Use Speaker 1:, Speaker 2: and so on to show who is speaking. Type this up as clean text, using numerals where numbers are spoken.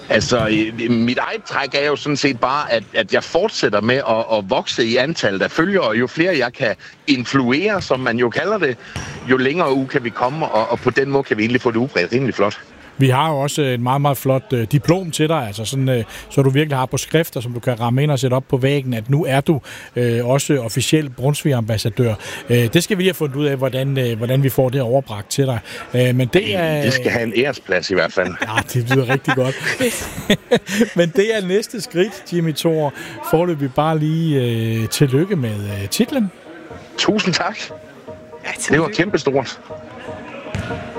Speaker 1: Altså, mit eget træk er jo sådan set bare, at jeg fortsætter med at vokse i antallet af følgere, og jo flere jeg kan influere, som man jo kalder det, jo længere ud kan vi komme, og på den måde kan vi egentlig få det udbredt rimelig flot.
Speaker 2: Vi har jo også et meget, meget flot diplom til dig, altså sådan, så du virkelig har på skrifter, som du kan ramme ind og sætte op på væggen, at nu er du også officiel Brunsvig-ambassadør. Det skal vi lige have fundet ud af, hvordan vi får det overbragt til dig. Men det
Speaker 1: skal have en æresplads i hvert fald.
Speaker 2: Ja, det lyder rigtig godt. Men det er næste skridt, Jimmy Thor. Foreløbig bare lige tillykke med titlen.
Speaker 1: Tusind tak. Ja, det var kæmpestort.